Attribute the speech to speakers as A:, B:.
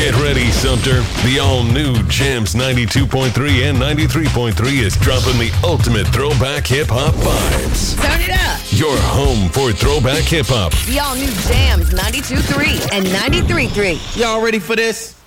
A: Get ready, Sumter. The all-new Jams 92.3 and 93.3 is dropping the ultimate throwback hip-hop vibes.
B: Turn it up.
A: Your home for throwback hip-hop.
B: The all-new Jams 92.3 and 93.3.
C: Y'all ready for this?